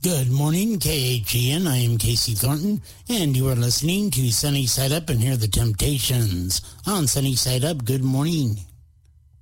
Good morning, KHEN. I am Casey Thornton, and you are listening to Sunny Side Up, and here are the Temptations. On Sunny Side Up, good morning.